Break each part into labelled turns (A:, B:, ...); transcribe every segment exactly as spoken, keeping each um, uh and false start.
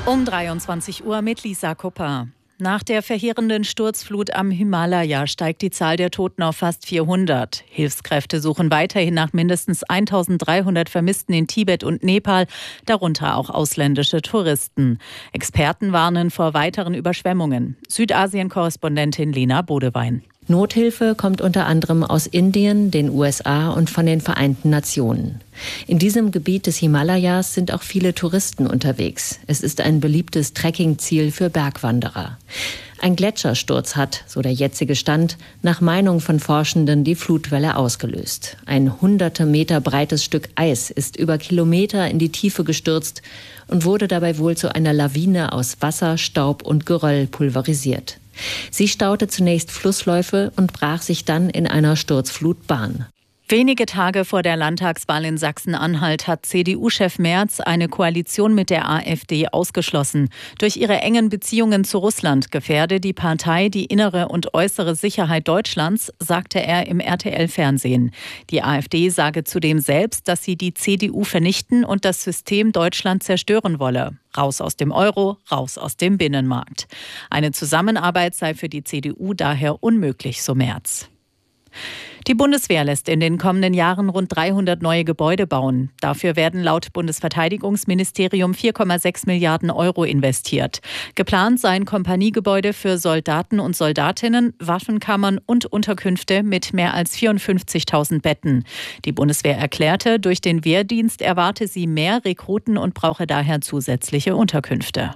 A: Um dreiundzwanzig Uhr mit Lisa Kupper. Nach der verheerenden Sturzflut am Himalaya steigt die Zahl der Toten auf fast vierhundert. Hilfskräfte suchen weiterhin nach mindestens eintausenddreihundert Vermissten in Tibet und Nepal, darunter auch ausländische Touristen. Experten warnen vor weiteren Überschwemmungen. Südasien-Korrespondentin Lena Bodewein.
B: Nothilfe kommt unter anderem aus Indien, den U S A und von den Vereinten Nationen. In diesem Gebiet des Himalayas sind auch viele Touristen unterwegs. Es ist ein beliebtes Trekkingziel für Bergwanderer. Ein Gletschersturz hat, so der jetzige Stand, nach Meinung von Forschenden die Flutwelle ausgelöst. Ein hunderte Meter breites Stück Eis ist über Kilometer in die Tiefe gestürzt und wurde dabei wohl zu einer Lawine aus Wasser, Staub und Geröll pulverisiert. Sie staute zunächst Flussläufe und brach sich dann in einer Sturzflut Bahn.
A: Wenige Tage vor der Landtagswahl in Sachsen-Anhalt hat C D U-Chef Merz eine Koalition mit der AfD ausgeschlossen. Durch ihre engen Beziehungen zu Russland gefährde die Partei die innere und äußere Sicherheit Deutschlands, sagte er im R T L-Fernsehen. Die AfD sage zudem selbst, dass sie die C D U vernichten und das System Deutschland zerstören wolle. Raus aus dem Euro, raus aus dem Binnenmarkt. Eine Zusammenarbeit sei für die C D U daher unmöglich, so Merz. Die Bundeswehr lässt in den kommenden Jahren rund dreihundert neue Gebäude bauen. Dafür werden laut Bundesverteidigungsministerium vier Komma sechs Milliarden Euro investiert. Geplant seien Kompaniegebäude für Soldaten und Soldatinnen, Waffenkammern und Unterkünfte mit mehr als vierundfünfzigtausend Betten. Die Bundeswehr erklärte, durch den Wehrdienst erwarte sie mehr Rekruten und brauche daher zusätzliche Unterkünfte.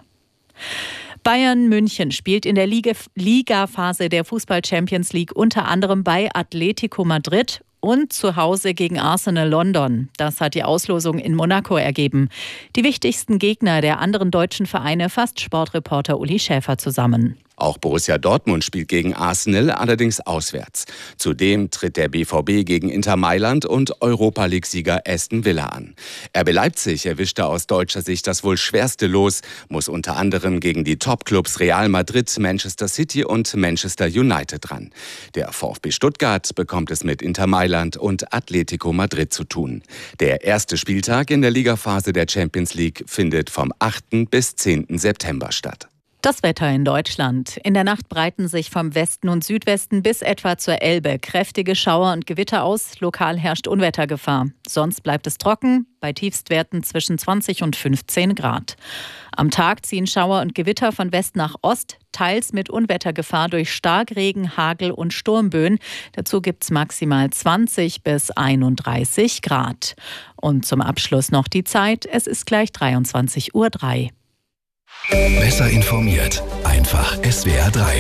A: Bayern München spielt in der Liga-Phase der Fußball-Champions League unter anderem bei Atletico Madrid und zu Hause gegen Arsenal London. Das hat die Auslosung in Monaco ergeben. Die wichtigsten Gegner der anderen deutschen Vereine fasst Sportreporter Uli Schäfer zusammen.
C: Auch Borussia Dortmund spielt gegen Arsenal, allerdings auswärts. Zudem tritt der B V B gegen Inter Mailand und Europa-League-Sieger Aston Villa an. R B Leipzig erwischte aus deutscher Sicht das wohl schwerste Los, muss unter anderem gegen die Top-Clubs Real Madrid, Manchester City und Manchester United ran. Der VfB Stuttgart bekommt es mit Inter Mailand und Atletico Madrid zu tun. Der erste Spieltag in der Ligaphase der Champions League findet vom achten bis zehnten September statt.
A: Das Wetter in Deutschland. In der Nacht breiten sich vom Westen und Südwesten bis etwa zur Elbe kräftige Schauer und Gewitter aus. Lokal herrscht Unwettergefahr. Sonst bleibt es trocken, bei Tiefstwerten zwischen zwanzig und fünfzehn Grad. Am Tag ziehen Schauer und Gewitter von West nach Ost, teils mit Unwettergefahr durch Starkregen, Hagel und Sturmböen. Dazu gibt es maximal zwanzig bis einunddreißig Grad. Und zum Abschluss noch die Zeit. Es ist gleich dreiundzwanzig Uhr drei.
D: Besser informiert, einfach S W R drei.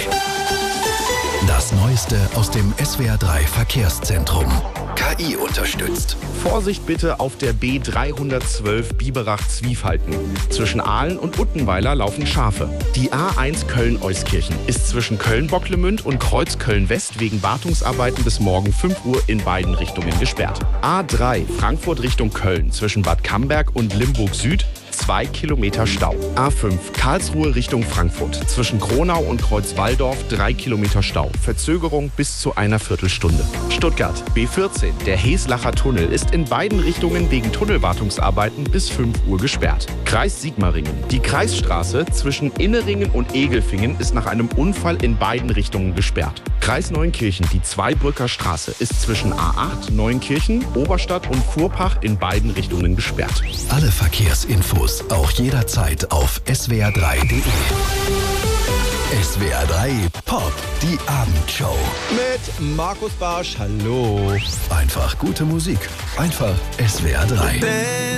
D: Das Neueste aus dem S W R drei Verkehrszentrum. K I unterstützt.
E: Vorsicht bitte auf der B dreihundertzwölf Biberach-Zwiefalten. Zwischen Aalen und Uttenweiler laufen Schafe. Die A eins Köln-Euskirchen ist zwischen Köln-Bocklemünd und Kreuz-Köln-West wegen Wartungsarbeiten bis morgen fünf Uhr in beiden Richtungen gesperrt. A drei Frankfurt Richtung Köln zwischen Bad Camberg und Limburg Süd. Zwei Kilometer Stau. A fünf Karlsruhe Richtung Frankfurt. Zwischen Kronau und Kreuzwalldorf drei Kilometer Stau. Verzögerung bis zu einer Viertelstunde. Stuttgart B vierzehn. Der Heslacher Tunnel ist in beiden Richtungen wegen Tunnelwartungsarbeiten bis fünf Uhr gesperrt. Kreis Sigmaringen. Die Kreisstraße zwischen Inneringen und Egelfingen ist nach einem Unfall in beiden Richtungen gesperrt. Kreis Neunkirchen. Die Zweibrücker Straße ist zwischen A acht, Neunkirchen, Oberstadt und Fuhrpach in beiden Richtungen gesperrt.
D: Alle Verkehrsinfos auch jederzeit auf S W R drei punkt de. S W R drei Pop, die Abendshow.
F: Mit Markus Barsch, hallo.
D: Einfach gute Musik, einfach S W R drei.